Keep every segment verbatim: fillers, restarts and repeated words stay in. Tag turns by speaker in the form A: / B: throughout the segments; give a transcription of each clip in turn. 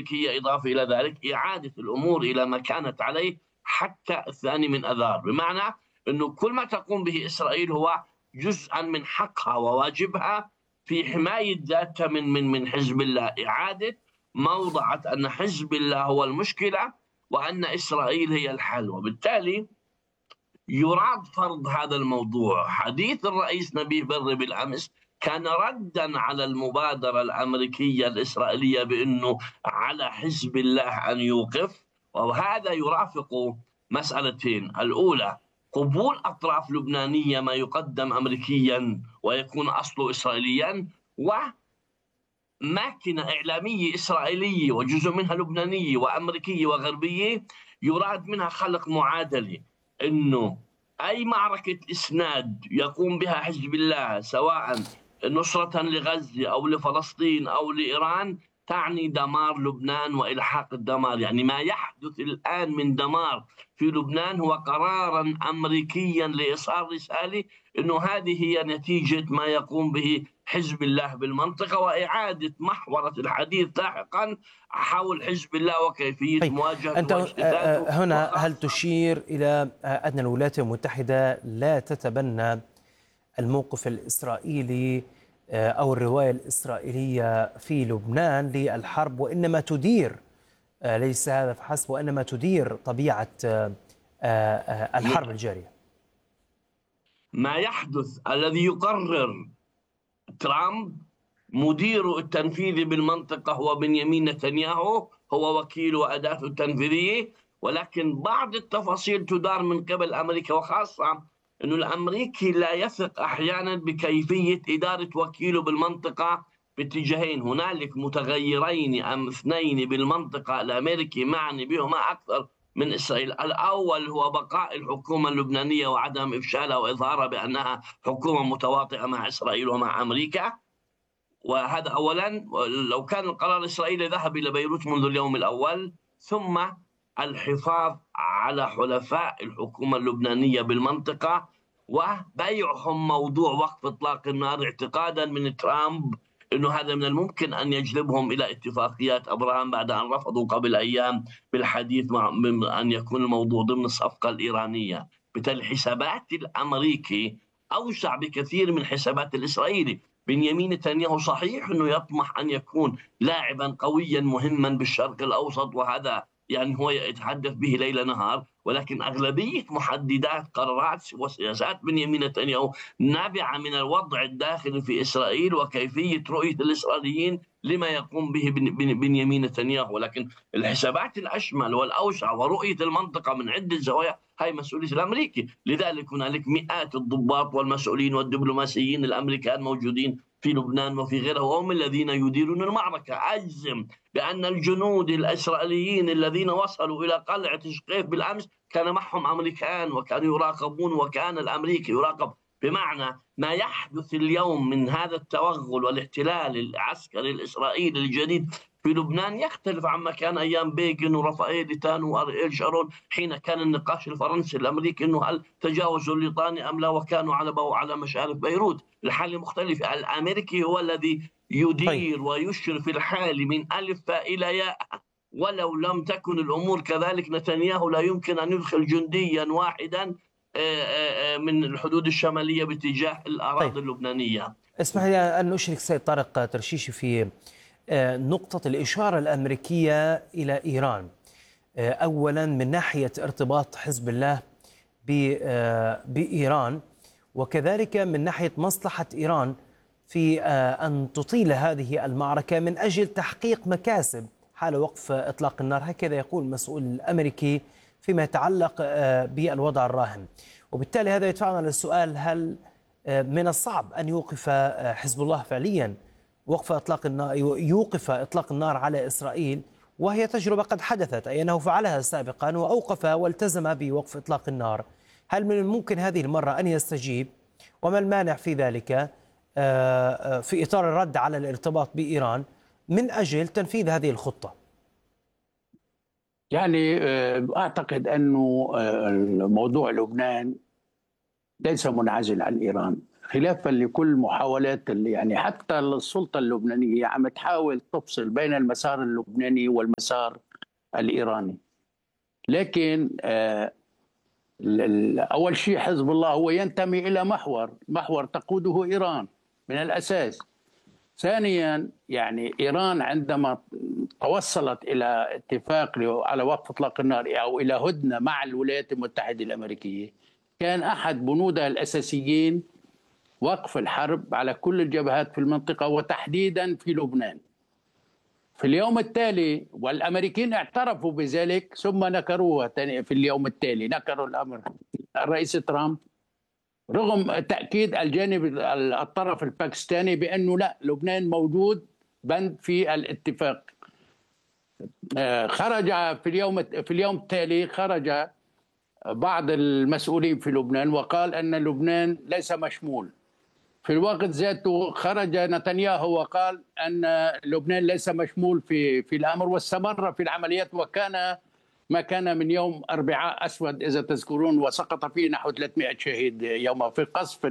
A: الأمريكية إضافة إلى ذلك إعادة الأمور إلى ما كانت عليه حتى الثاني من أذار، بمعنى أنه كل ما تقوم به إسرائيل هو جزءا من حقها وواجبها في حماية ذاتها من من من حزب الله، إعادة ما وضعت أن حزب الله هو المشكلة وأن إسرائيل هي الحل. وبالتالي يراد فرض هذا الموضوع. حديث الرئيس نبيه بري بالأمس كان ردا على المبادرة الأمريكية الإسرائيلية بأنه على حزب الله أن يوقف، وهذا يرافق مسألتين: الأولى قبول أطراف لبنانية ما يقدم أمريكيا ويكون أصله إسرائيليا، وماكنة إعلامية إسرائيلية وجزء منها لبنانية وأمريكية وغربية يراد منها خلق معادلة أنه أي معركة إسناد يقوم بها حزب الله سواء نصرة لغزة أو لفلسطين أو لإيران تعني دمار لبنان وإلحاق الدمار. يعني ما يحدث الآن من دمار في لبنان هو قرارا أمريكيا لإيصال رسالة أنه هذه هي نتيجة ما يقوم به حزب الله بالمنطقة، وإعادة محورة الحديث لاحقا حول حزب الله وكيفية
B: طيب.
A: مواجهته
B: أنت
A: واجتثاثه.
B: هنا هل تشير إلى أن الولايات المتحدة لا تتبنى الموقف الإسرائيلي أو الرواية الإسرائيلية في لبنان للحرب، وإنما تدير، ليس هذا فحسب، وإنما تدير طبيعة الحرب الجارية؟
A: ما يحدث الذي يقرر ترامب مديره التنفيذي بالمنطقة هو بنيامين نتنياهو، هو وكيل وأداته التنفيذية، ولكن بعض التفاصيل تدار من قبل أمريكا، وخاصة أنه الأمريكي لا يثق أحيانا بكيفية إدارة وكيله بالمنطقة باتجاهين. هنالك متغيرين أم اثنين بالمنطقة الأمريكي معني بهما أكثر من إسرائيل. الأول هو بقاء الحكومة اللبنانية وعدم إفشالها وإظهارها بأنها حكومة متواطئة مع إسرائيل ومع أمريكا، وهذا أولا. لو كان القرار الإسرائيلي ذهب إلى بيروت منذ اليوم الأول. ثم الحفاظ على حلفاء الحكومة اللبنانية بالمنطقة وبيعهم موضوع وقف إطلاق النار، اعتقادا من ترامب أنه هذا من الممكن أن يجلبهم إلى اتفاقيات أبراهام بعد أن رفضوا قبل أيام بالحديث مع أن يكون الموضوع ضمن الصفقة الإيرانية. بالتالي حسابات الأمريكي أوسع بكثير من حسابات الإسرائيلي. بنيامين نتنياهو صحيح أنه يطمح أن يكون لاعبا قويا مهما بالشرق الأوسط، وهذا يعني هو يتحدث به ليل نهار، ولكن أغلبية محددات قرارات وسياسات بنيامين نتنياهو نابعة من الوضع الداخلي في إسرائيل وكيفية رؤية الإسرائيليين لما يقوم به بنيامين نتنياهو. ولكن الحسابات الأشمل والأوسع ورؤية المنطقة من عدة زوايا هاي مسؤولية الأمريكي. لذلك هنالك مئات الضباط والمسؤولين والدبلوماسيين الأمريكان موجودين في لبنان وفي غيره، وهم الذين يديرون المعركة. أجزم بأن الجنود الإسرائيليين الذين وصلوا إلى قلعة شقيف بالأمس كان معهم أمريكان وكانوا يراقبون، وكان الأمريكي يراقب. بمعنى ما يحدث اليوم من هذا التوغل والاحتلال العسكري الإسرائيلي الجديد في لبنان يختلف عما كان أيام بيغن ورافائيل تانو وأرييل شارون، حين كان النقاش الفرنسي الأمريكي أنه هل تجاوزوا الليطاني أم لا، وكانوا على على مشارف بيروت. الحالة مختلفة. الأمريكي هو الذي يدير ويشرف الحال من ألف إلى ياء، ولو لم تكن الأمور كذلك نتنياهو لا يمكن أن يدخل جنديا واحدا من الحدود الشمالية باتجاه الأراضي طيب. اللبنانية.
B: اسمح لي أن أشرك سيد طارق ترشيشي في نقطة الإشارة الأمريكية إلى إيران، أولا من ناحية ارتباط حزب الله بإيران، وكذلك من ناحية مصلحة إيران في أن تطيل هذه المعركة من أجل تحقيق مكاسب حال وقف إطلاق النار، هكذا يقول المسؤول الأمريكي فيما يتعلق بالوضع الراهن. وبالتالي هذا يدفعنا للسؤال: هل من الصعب أن يوقف حزب الله فعليا وقف إطلاق النار، يوقف إطلاق النار على إسرائيل، وهي تجربة قد حدثت، أي أنه فعلها سابقا وأوقف والتزم بوقف إطلاق النار؟ هل من الممكن هذه المرة أن يستجيب؟ وما المانع في ذلك في إطار الرد على الارتباط بإيران من أجل تنفيذ هذه الخطة؟
C: يعني أعتقد أنه موضوع لبنان ليس منعزل عن إيران. خلافا لكل محاولات اللي يعني حتى السلطة اللبنانية عم تحاول تفصل بين المسار اللبناني والمسار الإيراني. لكن آه أول شيء حزب الله هو ينتمي إلى محور محور تقوده إيران من الأساس. ثانيا يعني إيران عندما توصلت إلى اتفاق على وقف إطلاق النار أو إلى هدنة مع الولايات المتحدة الأمريكية، كان أحد بنودها الأساسيين وقف الحرب على كل الجبهات في المنطقة وتحديدا في لبنان. في اليوم التالي والأمريكيين اعترفوا بذلك ثم نكروها في اليوم التالي، نكروا الأمر الرئيس ترامب رغم تأكيد الجانب الطرف الباكستاني بأنه لا، لبنان موجود بند في الاتفاق. خرج في اليوم في اليوم التالي خرج بعض المسؤولين في لبنان وقال أن لبنان ليس مشمول. في الوقت ذاته خرج نتنياهو وقال أن لبنان ليس مشمول في في الأمر، واستمر في العمليات، وكان ما كان من يوم أربعاء أسود إذا تذكرون، وسقط فيه نحو ثلاثمائة شهيد يوم في قصف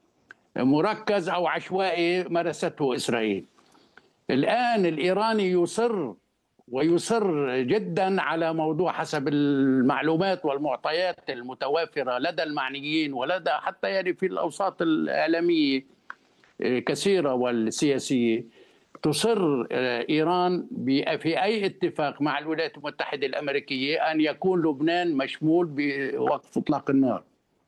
C: مركز أو عشوائي مارسته إسرائيل. الآن الإيراني يصر ويصر جدا على موضوع حسب المعلومات والمعطيات المتوافرة لدى المعنيين ولدى حتى يعني في الأوساط الإعلامية كثيرة والسياسية، تصر إيران في أي اتفاق مع الولايات المتحدة الأمريكية أن يكون لبنان مشمول بوقف إطلاق النار.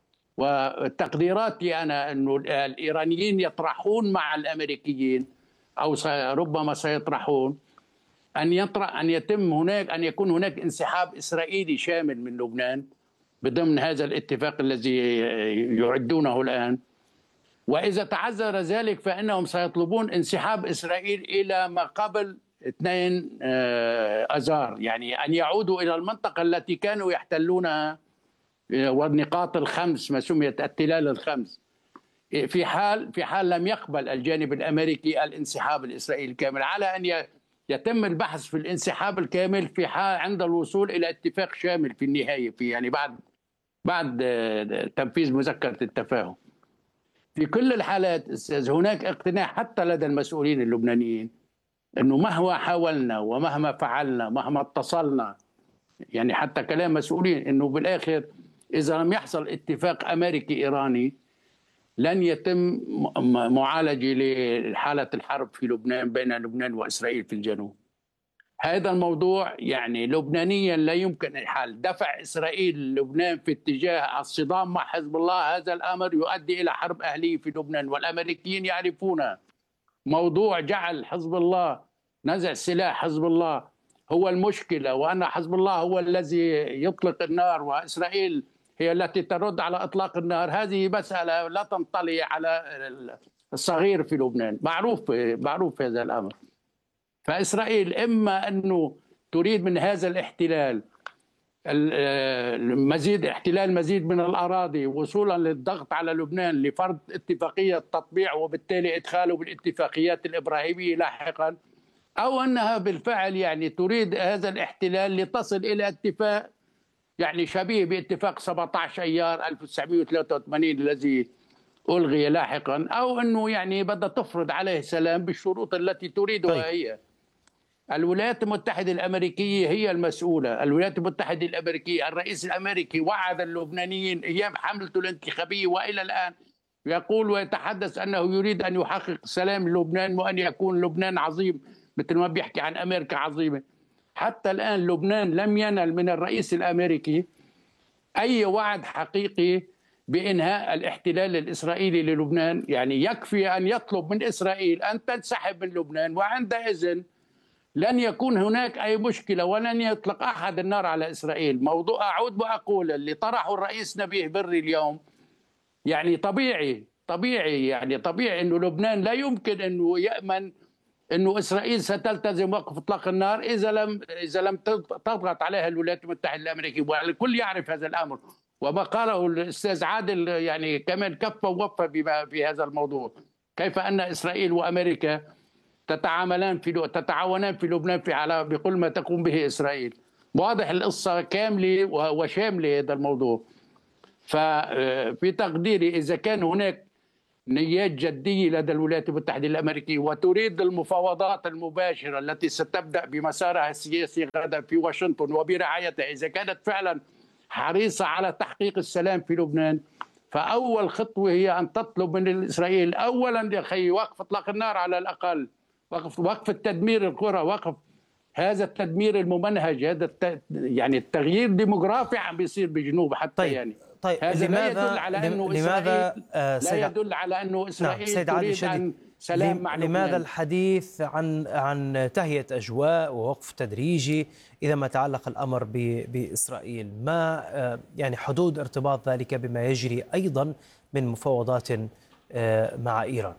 C: وتقديراتي أنا أن الإيرانيين يطرحون مع الأمريكيين أو ربما سيطرحون أن يطرح أن يتم هناك أن يكون هناك انسحاب إسرائيلي شامل من لبنان بضمن هذا الاتفاق الذي يعدونه الآن. وإذا تعذر ذلك فإنهم سيطلبون انسحاب إسرائيل إلى ما قبل اثنين آذار، يعني أن يعودوا إلى المنطقة التي كانوا يحتلونها والنقاط الخمس ما سميت التلال الخمس، في حال في حال لم يقبل الجانب الأمريكي الانسحاب الإسرائيلي الكامل، على أن يتم البحث في الانسحاب الكامل في حال عند الوصول إلى اتفاق شامل في النهاية، في يعني بعد بعد تنفيذ مذكرة التفاهم. في كل الحالات استاذ هناك اقتناع حتى لدى المسؤولين اللبنانيين انه مهما حاولنا ومهما فعلنا مهما اتصلنا، يعني حتى كلام مسؤولين انه بالاخر اذا لم يحصل اتفاق امريكي ايراني لن يتم معالجه لحاله الحرب في لبنان بين لبنان واسرائيل في الجنوب. هذا الموضوع يعني لبنانيا لا يمكن الحل. دفع إسرائيل لبنان في اتجاه الصدام مع حزب الله، هذا الأمر يؤدي إلى حرب أهلية في لبنان، والأمريكيين يعرفون. موضوع جعل حزب الله نزع سلاح حزب الله هو المشكلة، وأن حزب الله هو الذي يطلق النار وإسرائيل هي التي ترد على إطلاق النار، هذه مسألة لا تنطلي على الصغير في لبنان، معروف معروف هذا الأمر. فإسرائيل إما أنه تريد من هذا الاحتلال المزيد احتلال مزيد من الأراضي وصولا للضغط على لبنان لفرض اتفاقية تطبيع وبالتالي إدخاله بالاتفاقيات الإبراهيمية لاحقا، أو أنها بالفعل يعني تريد هذا الاحتلال لتصل إلى اتفاق يعني شبيه باتفاق سبعة عشر أيار ألف وتسعمائة وثلاثة وثمانين الذي ألغي لاحقا، أو أنه يعني بدها تفرض عليه سلام بالشروط التي تريدها. طيب. هي الولايات المتحدة الأمريكية هي المسؤولة. الولايات المتحدة الأمريكية الرئيس الأمريكي وعد اللبنانيين أيام حملته الانتخابية وإلى الآن يقول ويتحدث أنه يريد أن يحقق سلام لبنان وأن يكون لبنان عظيم مثل ما بيحكي عن أمريكا عظيمة. حتى الآن لبنان لم ينل من الرئيس الأمريكي أي وعد حقيقي بإنهاء الاحتلال الإسرائيلي للبنان. يعني يكفي أن يطلب من إسرائيل أن تنسحب من لبنان، وعندئذ لن يكون هناك أي مشكلة ولن يطلق أحد النار على إسرائيل. موضوع أعود وأقول اللي طرحه الرئيس نبيه بري اليوم يعني طبيعي طبيعي يعني طبيعي أنه لبنان لا يمكن أنه يأمن أنه إسرائيل ستلتزم وقف إطلاق النار إذا لم إذا لم تضغط عليها الولايات المتحدة الأمريكية، والكل يعرف هذا الأمر. وما قاله الأستاذ عادل يعني كمان كفى ووفى بما في هذا الموضوع، كيف أن إسرائيل وأمريكا تتعاملان في تتعاونان في لبنان في على بكل ما تقوم به إسرائيل. واضح القصة كاملة وشاملة هذا الموضوع. ففي تقديري إذا كان هناك نيات جدية لدى الولايات المتحدة الأمريكية، وتريد المفاوضات المباشرة التي ستبدأ بمسارها السياسي غدا في واشنطن وبرعايتها. إذا كانت فعلا حريصة على تحقيق السلام في لبنان، فأول خطوة هي أن تطلب من إسرائيل أولا يا أخي وقف إطلاق النار على الأقل، وقف وقف التدمير القرى، وقف هذا التدمير الممنهج، هذا الت... يعني التغيير الديموغرافي عم بيصير بجنوب حتى.
B: طيب.
C: يعني
B: طيب
C: هذا لا
B: لماذا
C: يدل على انه
B: لماذا
C: اسرائيل
B: آه
C: لا يدل على انه اسرائيل
B: نعم سيد عادل
C: تريد أن سلام مع لبنان.
B: لماذا الحديث عن عن تهيئة أجواء ووقف تدريجي إذا ما تعلق الأمر بإسرائيل؟ ما آه يعني حدود ارتباط ذلك بما يجري أيضا من مفاوضات آه مع إيران؟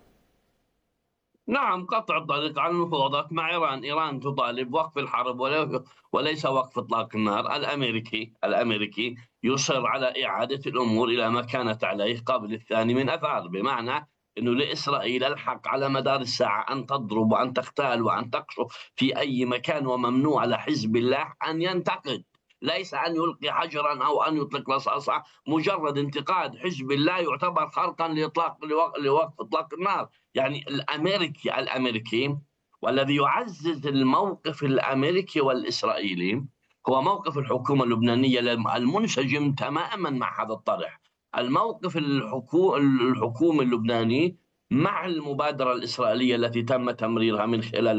A: نعم، قطع الطريق على المفاوضات مع إيران. إيران تطالب بوقف الحرب وليس وقف إطلاق النار. الأمريكي الأمريكي يصر على إعادة الأمور إلى ما كانت عليه قبل الثاني من أذار، بمعنى أنه لإسرائيل الحق على مدار الساعة أن تضرب وأن تغتال وأن تقصف في أي مكان، وممنوع على حزب الله أن ينتقد، ليس أن يلقي حجرا أو أن يطلق رصاصة. مجرد انتقاد حزب الله يعتبر خرقا لإطلاق لوقف إطلاق النار. يعني الأمريكي الأمريكي والذي يعزز الموقف الأمريكي والإسرائيلي هو موقف الحكومة اللبنانية المنسجم تماما مع هذا الطرح. الموقف الحكومة اللبناني مع المبادرة الإسرائيلية التي تم تمريرها من خلال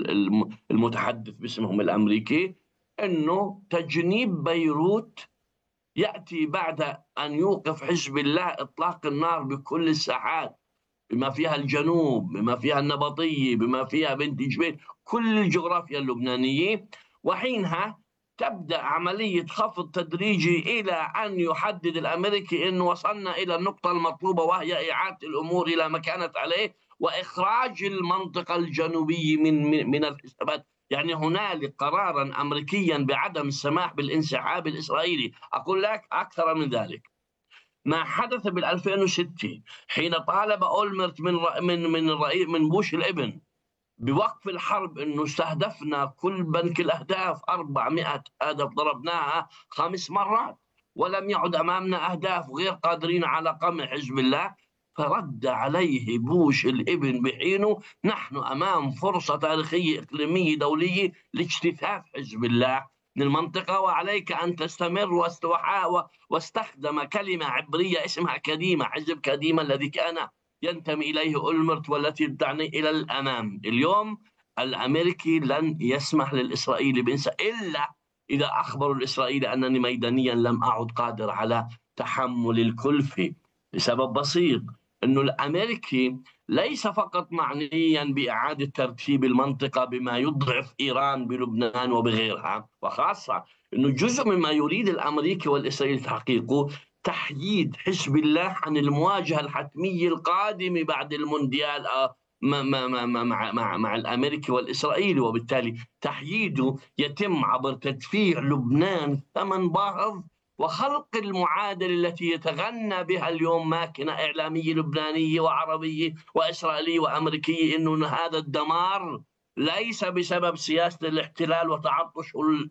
A: المتحدث باسمهم الأمريكي، أنه تجنيب بيروت يأتي بعد أن يوقف حزب الله إطلاق النار بكل الساحات، بما فيها الجنوب، بما فيها النبطية، بما فيها بنت جبيل، كل الجغرافيا اللبنانية. وحينها تبدأ عملية خفض تدريجي إلى أن يحدد الأمريكي أن وصلنا إلى النقطة المطلوبة، وهي إعادة الأمور إلى ما كانت عليه وإخراج المنطقة الجنوبية من من, من الحسابات. يعني هنالك قرارا أمريكيا بعدم السماح بالانسحاب الإسرائيلي. أقول لك أكثر من ذلك، ما حدث بالألفين وستة حين طالب أولمرت من من من الرئيس من بوش الابن بوقف الحرب، انه استهدفنا كل بنك الاهداف أربعمائة هدف ضربناها خمس مرات، ولم يعد امامنا اهداف غير قادرين على قمع حزب الله. فرد عليه بوش الابن بحينه: نحن امام فرصه تاريخيه اقليميه دوليه لاجتثاث حزب الله من المنطقه، وعليك ان تستمر. واستخدم كلمه عبريه اسمها كديمه، حزب كديمه الذي كان ينتمي إليه أولمرت والتي تعني إلى الأمام. اليوم الأمريكي لن يسمح للإسرائيلي بإنسى إلا إذا أخبروا الإسرائيلي أنني ميدانيا لم أعد قادر على تحمل الكلفة، لسبب بسيط، أنه الأمريكي ليس فقط معنيا بإعادة ترتيب المنطقة بما يضعف إيران بلبنان وبغيرها، وخاصة أنه جزء مما يريد الأمريكي والإسرائيلي تحقيقه تحييد حزب الله عن المواجهة الحتمية القادمة بعد المونديال مع, مع, مع, مع, مع الأمريكي والإسرائيلي، وبالتالي تحييده يتم عبر تدفيع لبنان ثمن باهظ وخلق المعادلة التي يتغنى بها اليوم ماكنة إعلامية لبنانية وعربية وإسرائيلية وأمريكية، إنه هذا الدمار ليس بسبب سياسة الاحتلال وتعطش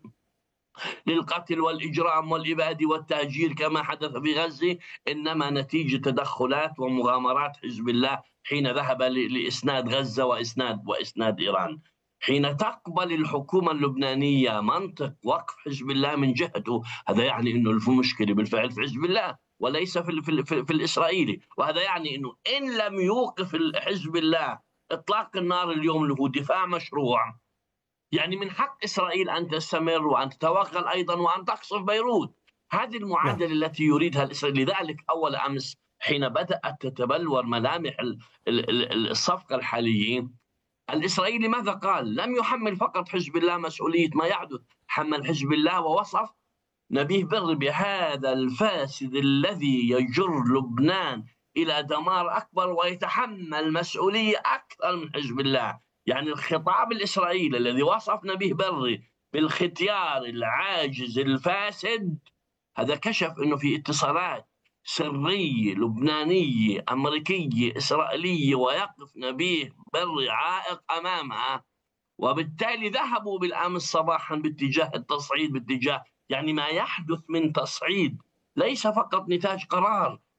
A: للقتل والإجرام والإبادة والتهجير كما حدث في غزة، إنما نتيجة تدخلات ومغامرات حزب الله حين ذهب لإسناد غزة وإسناد وإسناد إيران. حين تقبل الحكومة اللبنانية منطق وقف حزب الله من جهته، هذا يعني إنه في مشكلة بالفعل في حزب الله وليس في, في, في, في الإسرائيلي، وهذا يعني إنه إن لم يوقف حزب الله إطلاق النار اليوم اللي هو دفاع مشروع، يعني من حق إسرائيل أن تستمر وأن تتوغل أيضا وأن تقصف بيروت. هذه المعادلة لا. التي يريدها الإسرائيلي. لذلك أول أمس حين بدأت تتبلور ملامح الصفقة الحالية، الإسرائيلي ماذا قال؟ لم يحمل فقط حزب الله مسؤولية ما يحدث، حمل حزب الله ووصف نبيه بر بهذا الفاسد الذي يجر لبنان إلى دمار أكبر ويتحمل مسؤولية أكثر من حزب الله. يعني الخطاب الإسرائيلي الذي وصف نبيه بري بالختيار العاجز الفاسد، هذا كشف أنه في اتصالات سرية لبنانية أمريكية إسرائيلية ويقف نبيه بري عائق أمامها، وبالتالي ذهبوا بالأمس صباحا باتجاه التصعيد، باتجاه يعني ما يحدث من تصعيد ليس فقط نتاج قرار،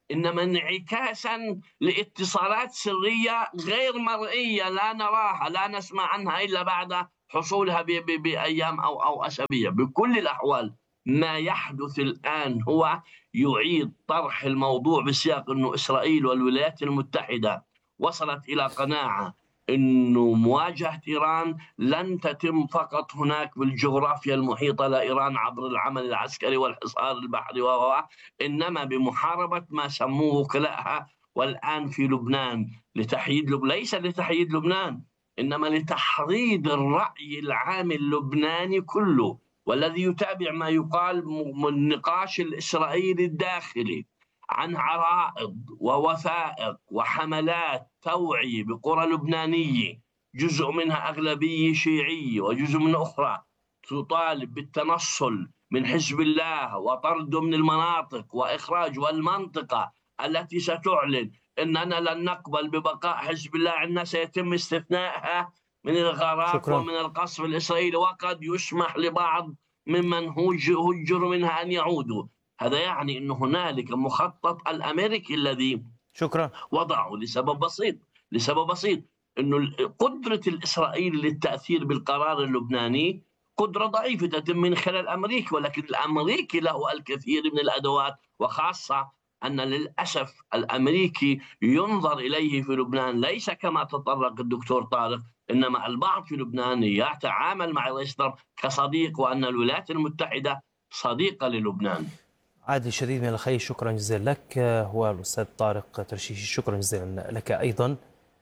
A: إنما انعكاسا لاتصالات سرية غير مرئية لا نراها لا نسمع عنها إلا بعد حصولها بأيام أو أو أسابيع. بكل الأحوال ما يحدث الآن هو يعيد طرح الموضوع بسياق أنه إسرائيل والولايات المتحدة وصلت إلى قناعة أنه مواجهة إيران لن تتم فقط هناك بالجغرافيا المحيطة لإيران عبر العمل العسكري والحصار البحري و إنما بمحاربة ما سموه وكلائها والآن في لبنان لتحييد لب... ليس لتحييد لبنان إنما لتحريض الرأي العام اللبناني كله والذي يتابع ما يقال من النقاش الإسرائيلي الداخلي عن عرائض ووثائق وحملات توعية بقرى لبنانية جزء منها أغلبية شيعية وجزء من أخرى تطالب بالتنصل من حزب الله وطرده من المناطق وإخراج والمنطقة التي ستعلن أننا لن نقبل ببقاء حزب الله عندنا سيتم استثنائها من الغرق شكرا. ومن القصف الإسرائيلي وقد يسمح لبعض ممن هجر منها أن يعودوا. هذا يعني أن هنالك مخطط الأمريكي الذي
B: شكرا
A: وضعه لسبب بسيط لسبب بسيط أنه قدرة الإسرائيلي للتأثير بالقرار اللبناني قدرة ضعيفة تتم من خلال أمريكا، ولكن الأمريكي له الكثير من الأدوات، وخاصة أن للأسف الأمريكي ينظر إليه في لبنان ليس كما تطرق الدكتور طارق، إنما البعض في لبنان يتعامل مع الرئيس ترامب كصديق، وأن الولايات المتحدة صديقة للبنان.
B: عادل شديد من الخير، شكرا جزيلا لك. هو الأستاذ طارق ترشيشي، شكرا جزيلا لك أيضا.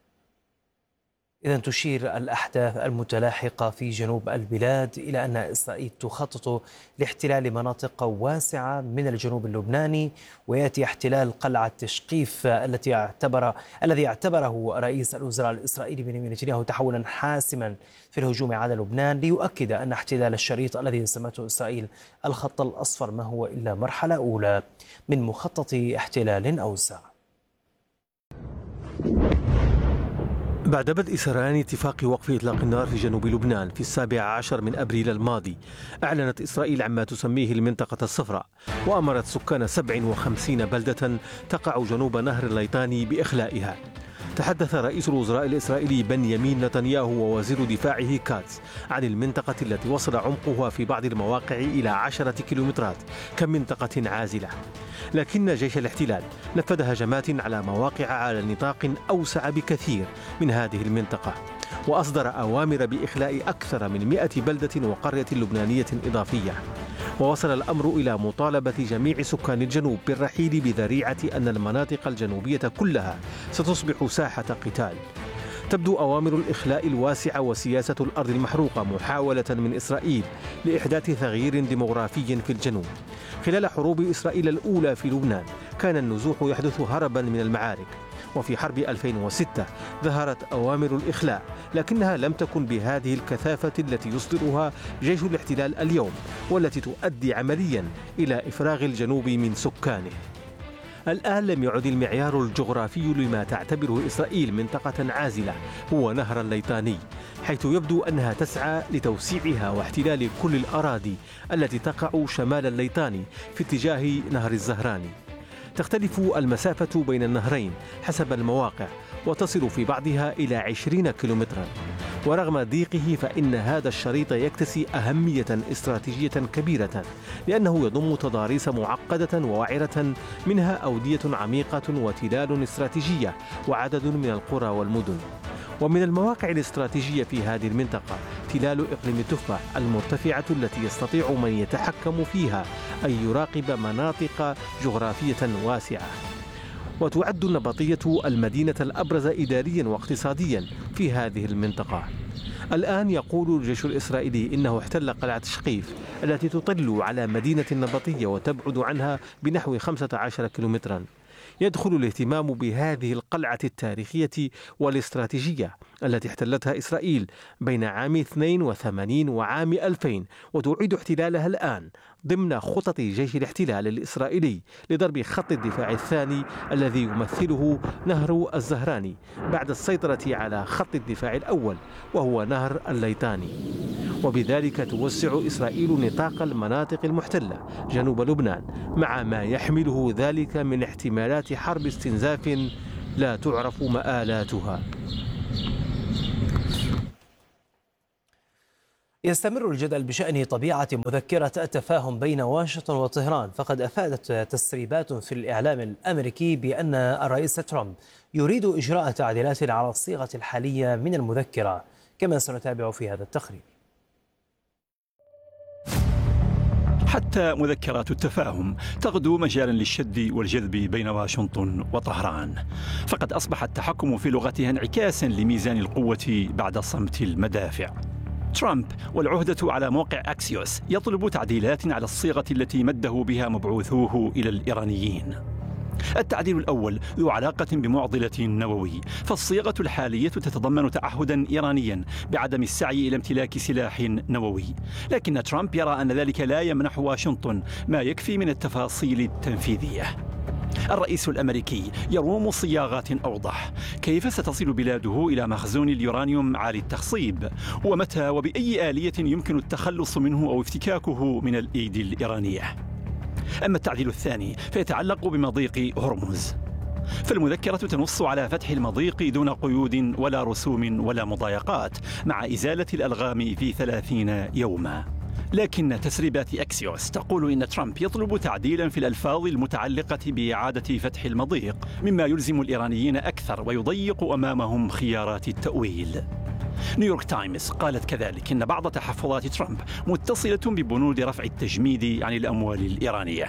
B: إذا تشير الأحداث المتلاحقة في جنوب البلاد إلى أن إسرائيل تخطط لاحتلال مناطق واسعة من الجنوب اللبناني، ويأتي احتلال قلعة تشقيف التي اعتبر الذي اعتبره رئيس الوزراء الإسرائيلي بنيامين نتنياهو تحولا حاسما في الهجوم على لبنان، ليؤكد أن احتلال الشريط الذي سمته إسرائيل الخط الأصفر ما هو إلا مرحلة أولى من مخطط احتلال أوسع.
D: بعد بدء سريان اتفاق وقف إطلاق النار في جنوب لبنان في السابع عشر من أبريل الماضي، أعلنت إسرائيل عما تسميه المنطقة الصفراء، وأمرت سكان سبع وخمسين بلدة تقع جنوب نهر الليطاني بإخلائها. تحدث رئيس الوزراء الإسرائيلي بنيامين نتنياهو ووزير دفاعه كاتس عن المنطقة التي وصل عمقها في بعض المواقع إلى عشرة كيلومترات كمنطقة عازلة، لكن جيش الاحتلال نفذ هجمات على مواقع على نطاق أوسع بكثير من هذه المنطقة، وأصدر أوامر بإخلاء أكثر من مئة بلدة وقرية لبنانية إضافية. ووصل الأمر إلى مطالبة جميع سكان الجنوب بالرحيل بذريعة أن المناطق الجنوبية كلها ستصبح ساحة قتال. تبدو أوامر الإخلاء الواسعة وسياسة الأرض المحروقة محاولة من إسرائيل لإحداث تغيير ديمغرافي في الجنوب. خلال حروب إسرائيل الأولى في لبنان كان النزوح يحدث هربا من المعارك، وفي حرب ألفين وستة ظهرت أوامر الإخلاء، لكنها لم تكن بهذه الكثافة التي يصدرها جيش الاحتلال اليوم، والتي تؤدي عمليا إلى إفراغ الجنوب من سكانه. الآن لم يعد المعيار الجغرافي لما تعتبره إسرائيل منطقة عازلة هو نهر الليطاني، حيث يبدو أنها تسعى لتوسيعها واحتلال كل الأراضي التي تقع شمال الليطاني في اتجاه نهر الزهراني. تختلف المسافة بين النهرين حسب المواقع، وتصل في بعضها إلى عشرين كيلومترا، ورغم ضيقه فإن هذا الشريط يكتسي أهمية استراتيجية كبيرة، لأنه يضم تضاريس معقدة ووعرة، منها أودية عميقة وتلال استراتيجية وعدد من القرى والمدن. ومن المواقع الاستراتيجية في هذه المنطقة تلال إقليم التفاح المرتفعة التي يستطيع من يتحكم فيها أن يراقب مناطق جغرافية واسعة. وتعد النبطية المدينة الأبرز إداريا واقتصاديا في هذه المنطقة. الآن يقول الجيش الإسرائيلي إنه احتل قلعة شقيف التي تطل على مدينة النبطية وتبعد عنها بنحو خمسة عشر كيلومترا. يدخل الاهتمام بهذه القلعة التاريخية والاستراتيجية التي احتلتها إسرائيل بين عام اثنين وثمانين وعام ألفين، وتعيد احتلالها الآن ضمن خطط جيش الاحتلال الإسرائيلي لضرب خط الدفاع الثاني الذي يمثله نهر الزهراني بعد السيطرة على خط الدفاع الأول وهو نهر الليطاني. وبذلك توسع إسرائيل نطاق المناطق المحتلة جنوب لبنان مع ما يحمله ذلك من احتمالات حرب استنزاف لا تعرف مآلاتها.
B: يستمر الجدل بشأن طبيعة مذكرة التفاهم بين واشنطن وطهران، فقد أفادت تسريبات في الإعلام الأمريكي بأن الرئيس ترامب يريد إجراء تعديلات على الصيغة الحالية من المذكرة، كما سنتابع في هذا التقرير.
E: حتى مذكرات التفاهم تغدو مجالا للشد والجذب بين واشنطن وطهران، فقد أصبح التحكم في لغتها انعكاسا لميزان القوة بعد صمت المدافع. ترامب والعهدة على موقع أكسيوس يطلب تعديلات على الصيغة التي مده بها مبعوثوه إلى الإيرانيين. التعديل الأول ذو علاقة بمعضلة نووي، فالصيغة الحالية تتضمن تعهدا إيرانيا بعدم السعي إلى امتلاك سلاح نووي، لكن ترامب يرى أن ذلك لا يمنح واشنطن ما يكفي من التفاصيل التنفيذية. الرئيس الأمريكي يروم صياغات أوضح. كيف ستصل بلاده إلى مخزون اليورانيوم عالي التخصيب؟ ومتى وبأي آلية يمكن التخلص منه أو افتكاكه من الأيدي الإيرانية؟ أما التعديل الثاني فيتعلق بمضيق هرمز، فالمذكرة تنص على فتح المضيق دون قيود ولا رسوم ولا مضايقات مع إزالة الألغام في ثلاثين يوما. لكن تسريبات أكسيوس تقول إن ترامب يطلب تعديلا في الألفاظ المتعلقة بإعادة فتح المضيق، مما يلزم الإيرانيين أكثر ويضيق أمامهم خيارات التأويل. نيويورك تايمز قالت كذلك إن بعض تحفظات ترامب متصلة ببنود رفع التجميد عن الأموال الإيرانية.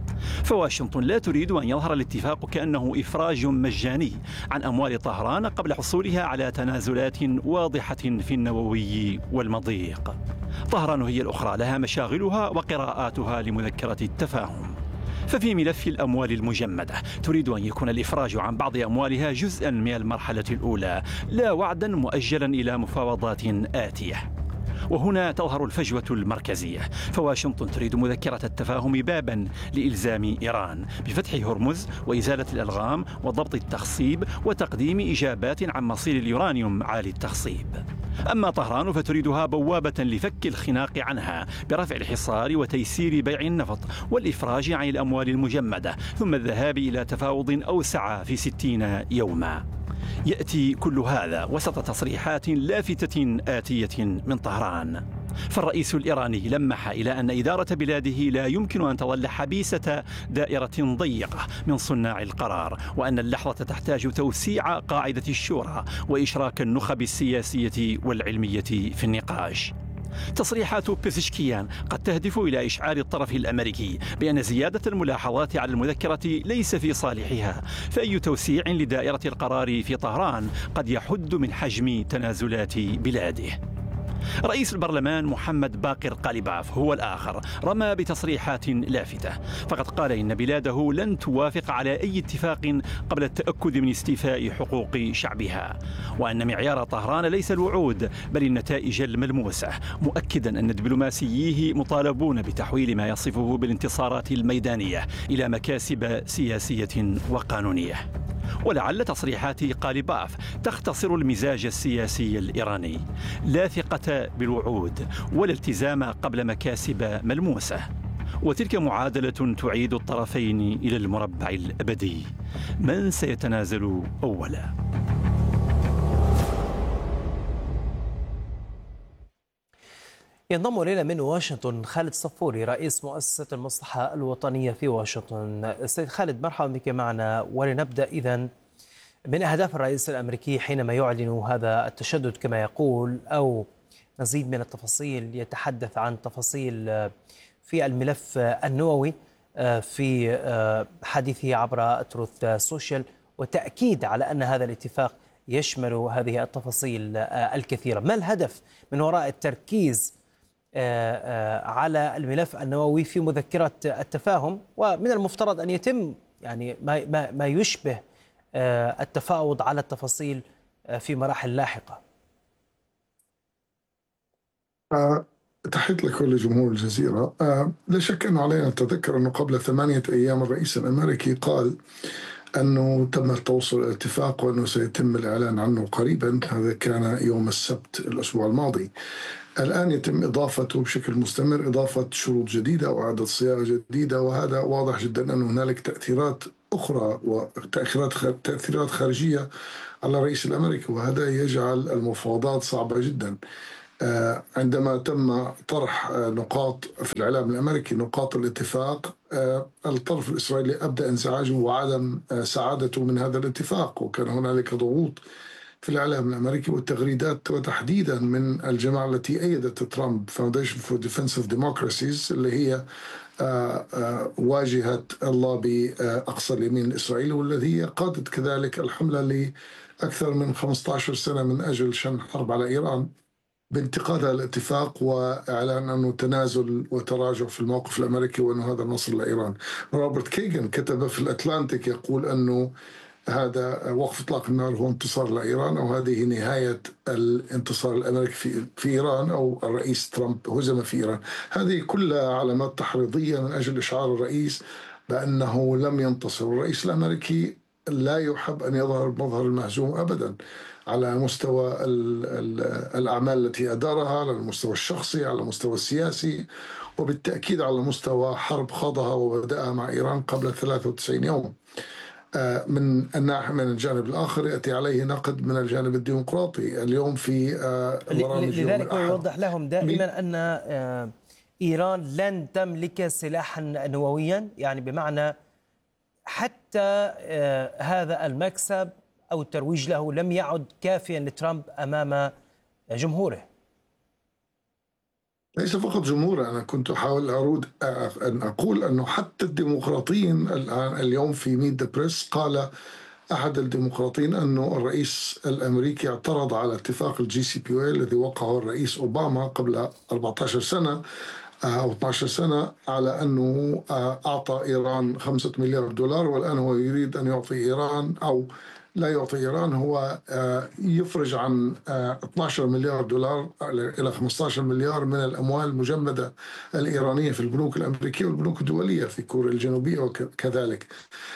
E: فواشنطن لا تريد أن يظهر الاتفاق كأنه إفراج مجاني عن أموال طهران قبل حصولها على تنازلات واضحة في النووي والمضيق. طهران هي الأخرى لها مشاغلها وقراءاتها لمذكرة التفاهم. ففي ملف الأموال المجمدة تريد أن يكون الإفراج عن بعض أموالها جزءا من المرحلة الأولى، لا وعدا مؤجلا إلى مفاوضات آتية. وهنا تظهر الفجوة المركزية، فواشنطن تريد مذكرة التفاهم بابا لإلزام إيران بفتح هرمز وإزالة الألغام وضبط التخصيب وتقديم إجابات عن مصير اليورانيوم عالي التخصيب. أما طهران فتريدها بوابة لفك الخناق عنها برفع الحصار وتيسير بيع النفط والإفراج عن الأموال المجمدة، ثم الذهاب إلى تفاوض أوسع في ستين يوما. يأتي كل هذا وسط تصريحات لافتة آتية من طهران، فالرئيس الإيراني لمح إلى أن إدارة بلاده لا يمكن أن تظل حبيسة دائرة ضيقة من صناع القرار، وأن اللحظة تحتاج توسيع قاعدة الشورى وإشراك النخب السياسية والعلمية في النقاش. تصريحات بيزشكيان قد تهدف إلى إشعار الطرف الأمريكي بأن زيادة الملاحظات على المذكرة ليس في صالحها، فأي توسيع لدائرة القرار في طهران قد يحد من حجم تنازلات بلاده. رئيس البرلمان محمد باقر قاليباف هو الآخر رمى بتصريحات لافتة، فقد قال إن بلاده لن توافق على أي اتفاق قبل التأكد من استيفاء حقوق شعبها، وأن معيار طهران ليس الوعود بل النتائج الملموسة، مؤكدا أن دبلوماسييه مطالبون بتحويل ما يصفه بالانتصارات الميدانية إلى مكاسب سياسية وقانونية. ولعل تصريحات قاليباف تختصر المزاج السياسي الإيراني، لا ثقة بالوعود ولا التزام قبل مكاسب ملموسة، وتلك معادلة تعيد الطرفين إلى المربع الأبدي. من سيتنازل أولا؟
B: ينضم إلينا من واشنطن خالد صفوري رئيس مؤسسة المصلحة الوطنية في واشنطن. سيد خالد، مرحبا بك معنا. ولنبدأ إذن من أهداف الرئيس الأمريكي حينما يعلن هذا التشدد كما يقول، أو مزيد من التفاصيل، يتحدث عن تفاصيل في الملف النووي في حديثه عبر تروث سوشيال، وتأكيد على أن هذا الاتفاق يشمل هذه التفاصيل الكثيرة. ما الهدف من وراء التركيز على الملف النووي في مذكرة التفاهم؟ ومن المفترض أن يتم يعني ما ما يشبه التفاوض على التفاصيل في مراحل لاحقة؟
F: آه، تحية لكل جمهور الجزيرة. آه، لا شك أنه علينا نتذكر أنه قبل ثمانية أيام الرئيس الأمريكي قال أنه تم التوصل إلى اتفاق وأنه سيتم الإعلان عنه قريبا. هذا كان يوم السبت الأسبوع الماضي. الآن يتم إضافته بشكل مستمر، إضافة شروط جديدة وإعادة صياغة جديدة، وهذا واضح جدا أن هنالك تأثيرات أخرى وتأثيرات تأثيرات خارجية على الرئيس الأمريكي، وهذا يجعل المفاوضات صعبة جدا. عندما تم طرح نقاط في الإعلام الأمريكي نقاط الاتفاق، الطرف الإسرائيلي أبدأ انزعاجه وعدم سعادته من هذا الاتفاق، وكان هنالك ضغوط في الإعلام الأمريكي والتغريدات، وتحديدا من الجماعة التي أيدت ترامب Foundation for Defense of Democracies، اللي هي واجهة اللوبي أقصى اليمين الإسرائيلي، والذي قادت كذلك الحملة لأكثر من خمسة عشر سنة من أجل شن حرب على إيران بانتقاد الاتفاق وإعلان أنه تنازل وتراجع في الموقف الأمريكي وأنه هذا نصر لإيران. روبرت كيغن كتب في الأتلانتيك يقول أنه هذا وقف إطلاق النار هو انتصار لإيران، أو هذه نهاية الانتصار الأمريكي في, في إيران، أو الرئيس ترامب هزم في إيران. هذه كلها علامات تحريضية من أجل إشعار الرئيس بأنه لم ينتصر. الرئيس الأمريكي لا يحب أن يظهر مظهر المهزوم أبدا، على مستوى الأعمال التي أدارها، على المستوى الشخصي، على المستوى السياسي، وبالتأكيد على مستوى حرب خاضها وبدأها مع إيران قبل ثلاثة وتسعين يوم. من الناحية من الجانب الآخر يأتي عليه نقد من الجانب الديمقراطي. اليوم في برامج
B: لذلك يوضح لهم دائما أن إيران لن تملك سلاحا نوويا، يعني بمعنى حتى هذا المكسب أو الترويج له لم يعد كافيا لترامب أمام جمهوره.
F: ليس فقط جمهوره، أنا كنت أحاول أرود أن أقول أنه حتى الديمقراطيين الآن اليوم في ميت ذا بريس قال أحد الديمقراطيين أنه الرئيس الأمريكي اعترض على اتفاق الجي سي بي واي الذي وقعه الرئيس أوباما قبل أربعة عشر سنة أو اثنتي عشرة سنة، على أنه أعطى إيران خمسة مليار دولار، والآن هو يريد أن يعطي إيران أو لا يعطي إيران، هو يفرج عن اثني عشر مليار دولار إلى خمسة عشر مليار من الأموال المجمدة الإيرانية في البنوك الأمريكية والبنوك الدولية في كوريا الجنوبية وكذلك.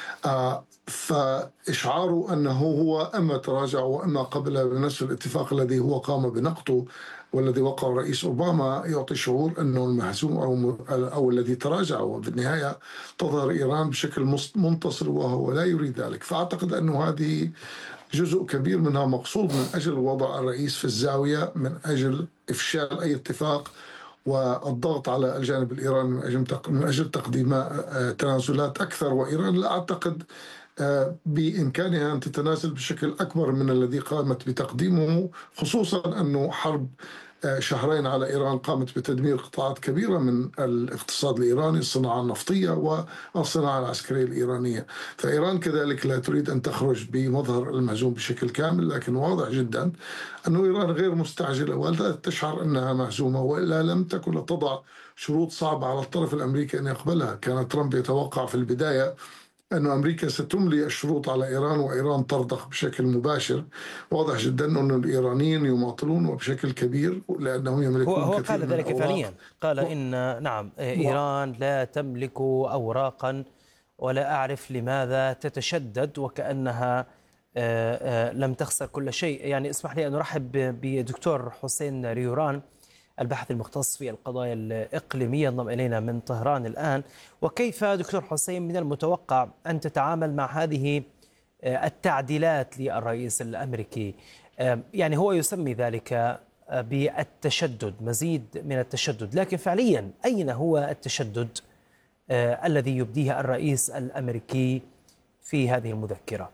F: فإشعاره أنه هو أما تراجع وأما قبل بنفس الاتفاق الذي هو قام بنقضه والذي وقع الرئيس أوباما يعطي شعور أنه المهزوم أو, أو الذي تراجع، وفي النهاية تظهر إيران بشكل منتصر وهو لا يريد ذلك. فأعتقد أنه هذه جزء كبير منها مقصود من أجل وضع الرئيس في الزاوية، من أجل إفشال أي اتفاق والضغط على الجانب الإيراني من أجل تقديم تنازلات أكثر. وإيران لا أعتقد بإمكانها أن تتنازل بشكل أكبر من الذي قامت بتقديمه، خصوصا أنه حرب شهرين على إيران قامت بتدمير قطاعات كبيرة من الاقتصاد الإيراني، الصناعة النفطية والصناعة العسكرية الإيرانية. فإيران كذلك لا تريد أن تخرج بمظهر المهزوم بشكل كامل، لكن واضح جدا أن إيران غير مستعجلة ولا تشعر أنها مهزومة، وإلا لم تكن تضع شروط صعبة على الطرف الأمريكي أن يقبلها. كان ترامب يتوقع في البداية أن أمريكا ستملي الشروط على إيران وإيران ترضخ بشكل مباشر. واضح جدا أن الإيرانيين يماطلون وبشكل كبير لأنهم يملكون
B: هو, هو
F: كثير
B: قال ذلك فعليا، قال إن نعم إيران لا تملك أوراقا ولا أعرف لماذا تتشدد وكأنها لم تخسر كل شيء. يعني اسمح لي أن أرحب بدكتور حسين ريوران، الباحث المختص في القضايا الإقليمية، انضم إلينا من طهران الآن. وكيف دكتور حسين من المتوقع أن تتعامل مع هذه التعديلات للرئيس الأمريكي؟ يعني هو يسمي ذلك بالتشدد، مزيد من التشدد، لكن فعليا أين هو التشدد الذي يبديه الرئيس الأمريكي في هذه المذكرة؟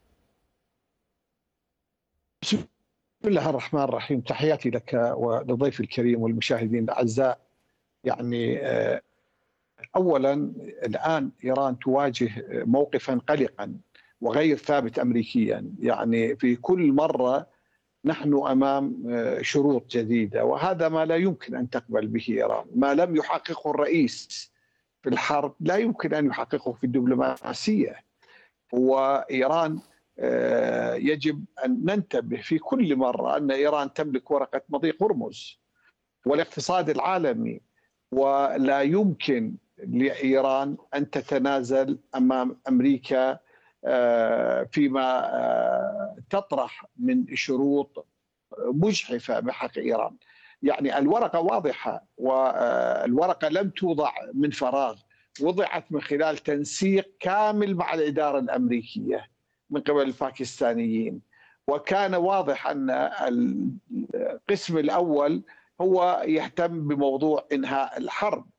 G: بسم الله الرحمن الرحيم. تحياتي لك ولضيف الكريم والمشاهدين الأعزاء. يعني أولا الآن إيران تواجه موقفا قلقا وغير ثابت أمريكيا. يعني في كل مرة نحن أمام شروط جديدة، وهذا ما لا يمكن أن تقبل به إيران. ما لم يحققه الرئيس في الحرب لا يمكن أن يحققه في الدبلوماسية. وإيران يجب أن ننتبه في كل مرة أن إيران تملك ورقة مضيق هرمز والاقتصاد العالمي، ولا يمكن لإيران أن تتنازل أمام أمريكا فيما تطرح من شروط مجحفة بحق إيران. يعني الورقة واضحة، والورقة لم توضع من فراغ، وضعت من خلال تنسيق كامل مع الإدارة الأمريكية من قبل الباكستانيين، وكان واضح أن القسم الأول هو يهتم بموضوع إنهاء الحرب،